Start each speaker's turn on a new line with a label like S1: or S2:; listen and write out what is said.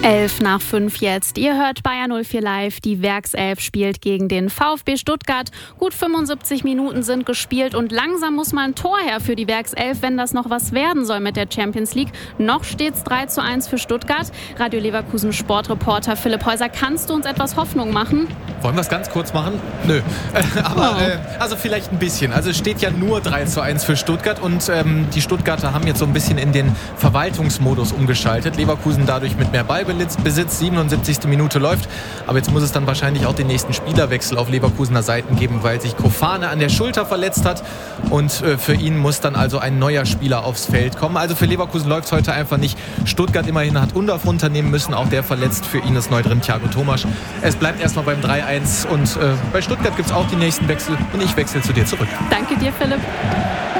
S1: 11:05 jetzt. Ihr hört Bayer 04 live. Die Werkself spielt gegen den VfB Stuttgart. Gut 75 Minuten sind gespielt und langsam muss mal ein Tor her für die Werkself, wenn das noch was werden soll mit der Champions League. Noch steht's 3:1 für Stuttgart. Radio Leverkusen Sportreporter Philipp Häuser, kannst du uns etwas Hoffnung machen?
S2: Wollen wir es ganz kurz machen? Nö. Also vielleicht ein bisschen. Also es steht ja nur 3:1 für Stuttgart und die Stuttgarter haben jetzt so ein bisschen in den Verwaltungsmodus umgeschaltet. Leverkusen dadurch mit mehr Ballbesitz, 77. Minute läuft. Aber jetzt muss es dann wahrscheinlich auch den nächsten Spielerwechsel auf Leverkusener Seiten geben, weil sich Kofane an der Schulter verletzt hat. Und für ihn muss dann also ein neuer Spieler aufs Feld kommen. Also für Leverkusen läuft es heute einfach nicht. Stuttgart immerhin hat Undorf runternehmen müssen. Auch der verletzt. Für ihn ist neu drin Thiago Tomasch. Es bleibt erstmal beim 3:1. Und bei Stuttgart gibt es auch die nächsten Wechsel. Und ich wechsle zu dir zurück.
S1: Danke dir, Philipp.